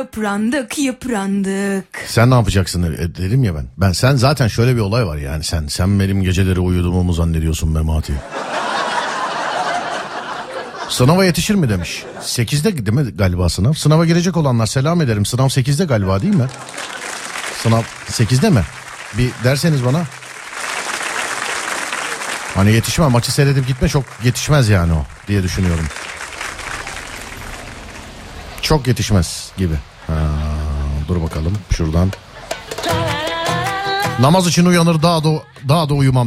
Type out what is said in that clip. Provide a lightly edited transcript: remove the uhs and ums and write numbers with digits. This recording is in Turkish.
Yıprandık. Sen ne yapacaksın dedim ya ben. Sen zaten şöyle bir olay var yani sen benim geceleri uyuduğumu mu zannediyorsun Memati? Sınava yetişir mi demiş. 8'de değil mi galiba sınav? Sınava girecek olanlar selam ederim. Sınav 8'de galiba değil mi? Sınav 8'de mi? Bir derseniz bana. Hani yetişmem, maçı seyredip gitme çok yetişmez yani o diye düşünüyorum. Çok yetişmez gibi. Dur bakalım şuradan. Namaz için uyanır daha da uyumam.